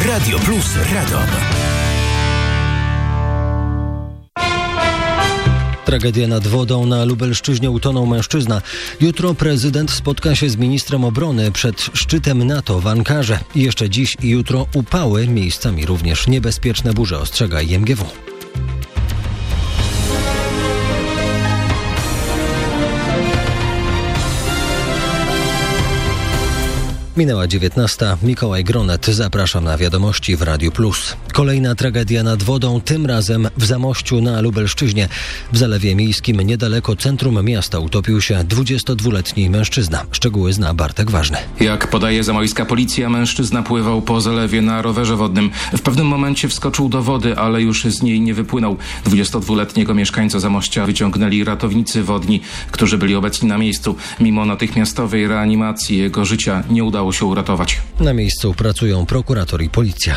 Radio Plus Radom. Tragedia nad wodą. Na Lubelszczyźnie utonął mężczyzna. Jutro prezydent spotka się z ministrem obrony przed szczytem NATO w Ankarze. I jeszcze dziś i jutro upały, miejscami również niebezpieczne burze, ostrzega IMGW. Minęła 19. Mikołaj Gronet. Zapraszam na wiadomości w Radiu Plus. Kolejna tragedia nad wodą, tym razem w Zamościu na Lubelszczyźnie. W Zalewie Miejskim niedaleko centrum miasta utopił się 22-letni mężczyzna. Szczegóły zna Bartek Ważny. Jak podaje zamojska policja, mężczyzna pływał po zalewie na rowerze wodnym. W pewnym momencie wskoczył do wody, ale już z niej nie wypłynął. 22-letniego mieszkańca Zamościa wyciągnęli ratownicy wodni, którzy byli obecni na miejscu. Mimo natychmiastowej reanimacji jego życia nie udało się uratować. Na miejscu pracują prokurator i policja.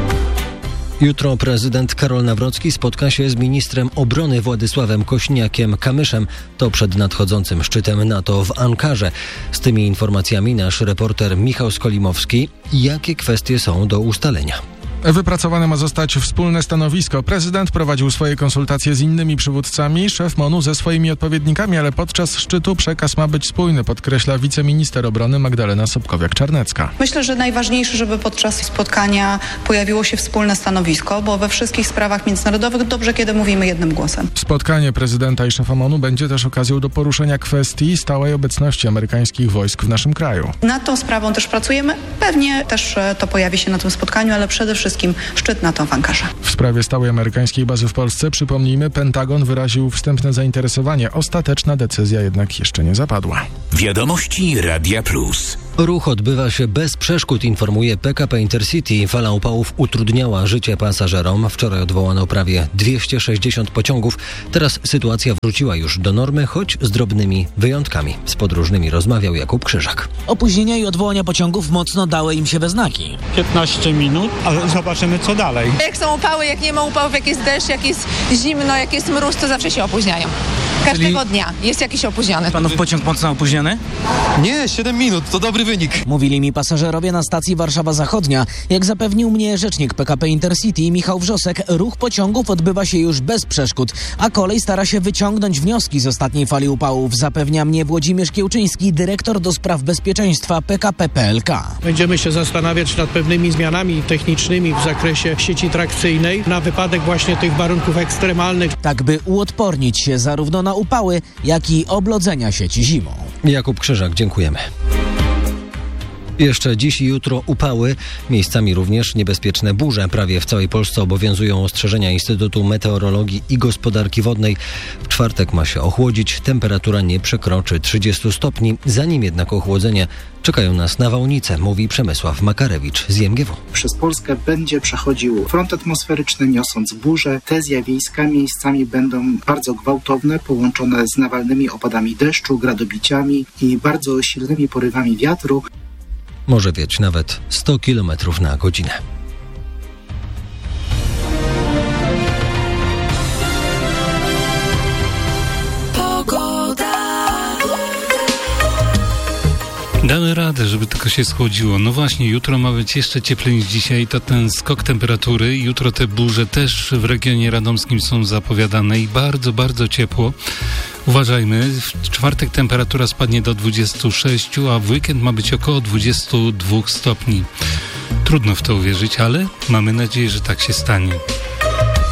Jutro prezydent Karol Nawrocki spotka się z ministrem obrony Władysławem Kośniakiem-Kamyszem. To przed nadchodzącym szczytem NATO w Ankarze. Z tymi informacjami nasz reporter Michał Skolimowski. Jakie kwestie są do ustalenia? Wypracowane ma zostać wspólne stanowisko. Prezydent prowadził swoje konsultacje z innymi przywódcami, szef MON-u ze swoimi odpowiednikami, ale podczas szczytu przekaz ma być spójny, podkreśla wiceminister obrony Magdalena Sobkowiak-Czarnecka. Myślę, że najważniejsze, żeby podczas spotkania pojawiło się wspólne stanowisko, bo we wszystkich sprawach międzynarodowych dobrze, kiedy mówimy jednym głosem. Spotkanie prezydenta i szefa MON-u będzie też okazją do poruszenia kwestii stałej obecności amerykańskich wojsk w naszym kraju. Nad tą sprawą też pracujemy. Pewnie też to pojawi się na tym spotkaniu, ale przede wszystkim szczyt NATO w Ankarze. W sprawie stałej amerykańskiej bazy w Polsce, przypomnijmy, Pentagon wyraził wstępne zainteresowanie. Ostateczna decyzja jednak jeszcze nie zapadła. Wiadomości Radia Plus. Ruch odbywa się bez przeszkód, informuje PKP Intercity. Fala upałów utrudniała życie pasażerom. Wczoraj odwołano prawie 260 pociągów. Teraz sytuacja wróciła już do normy, choć z drobnymi wyjątkami. Z podróżnymi rozmawiał Jakub Krzyżak. Opóźnienia i odwołania pociągów mocno dały im się we znaki. 15 minut, ale zobaczymy co dalej. Jak są upały, jak nie ma upałów, jak jest deszcz, jak jest zimno, jak jest mróz, to zawsze się opóźniają. Każdego dnia jest jakiś opóźniony. Panów pociąg mocno opóźniony? Nie, 7 minut, to dobry wynik. Mówili mi pasażerowie na stacji Warszawa Zachodnia. Jak zapewnił mnie rzecznik PKP Intercity Michał Wrzosek, ruch pociągów odbywa się już bez przeszkód, a kolej stara się wyciągnąć wnioski z ostatniej fali upałów. Zapewnia mnie Włodzimierz Kiełczyński, dyrektor do spraw bezpieczeństwa PKP PLK. Będziemy się zastanawiać nad pewnymi zmianami technicznymi w zakresie sieci trakcyjnej na wypadek właśnie tych warunków ekstremalnych. Tak by uodpornić się zarówno na upały, jak i oblodzenia sieci zimą. Jakub Krzyżak, dziękujemy. Jeszcze dziś i jutro upały, miejscami również niebezpieczne burze. Prawie w całej Polsce obowiązują ostrzeżenia Instytutu Meteorologii i Gospodarki Wodnej. W czwartek ma się ochłodzić, temperatura nie przekroczy 30 stopni. Zanim jednak ochłodzenie, czekają nas nawałnice, mówi Przemysław Makarewicz z IMGW. Przez Polskę będzie przechodził front atmosferyczny, niosąc burze. Te zjawiska miejscami będą bardzo gwałtowne, połączone z nawalnymi opadami deszczu, gradobiciami i bardzo silnymi porywami wiatru. Może wiać nawet 100 km na godzinę. Damy radę, żeby tylko się schłodziło. No właśnie, jutro ma być jeszcze cieplej niż dzisiaj. To ten skok temperatury. Jutro te burze też w regionie radomskim są zapowiadane i bardzo, bardzo ciepło. Uważajmy, w czwartek temperatura spadnie do 26, a w weekend ma być około 22 stopni. Trudno w to uwierzyć, ale mamy nadzieję, że tak się stanie.